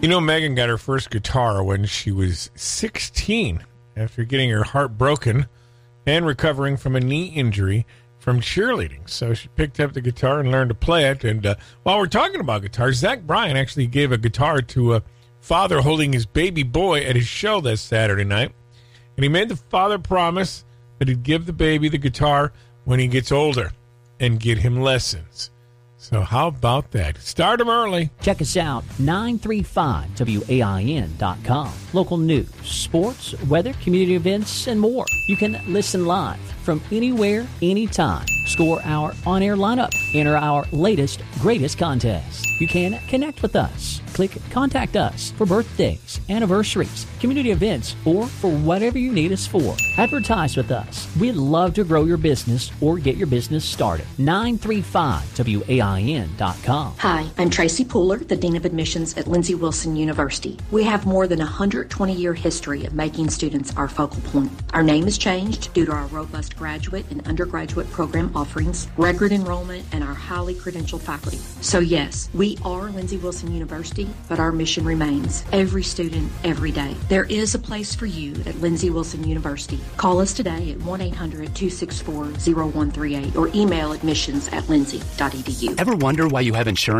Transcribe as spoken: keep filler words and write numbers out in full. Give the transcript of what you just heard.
You know, Megan got her first guitar when she was sixteen after getting her heart broken and recovering from a knee injury from cheerleading. So she picked up the guitar and learned to play it. And uh, while we're talking about guitars, Zach Bryan actually gave a guitar to a father holding his baby boy at his show this Saturday night. And he made the father promise that he'd give the baby the guitar when he gets older and get him lessons. So how about that? Start them early. Check us out, nine three five W A I N dot com. Local news, sports, weather, community events, and more. You can listen live from anywhere, anytime. Score our on-air lineup. Enter our latest, greatest contest. You can connect with us. Click Contact Us for birthdays, anniversaries, community events, or for whatever you need us for. Advertise with us. We'd love to grow your business or get your business started. nine three five W A I N dot com. Hi, I'm Tracy Pooler, the Dean of Admissions at Lindsey Wilson University. We have more than a one hundred twenty year history of making students our focal point. Our name has changed due to our robust graduate and undergraduate program offerings, record enrollment, and our highly credentialed faculty. So yes, we are Lindsey Wilson University, but our mission remains. Every student, every day. There is a place for you at Lindsey Wilson University. Call us today at one eight hundred two six four zero one three eight or email admissions at lindsey dot e d u. Ever wonder why you have insurance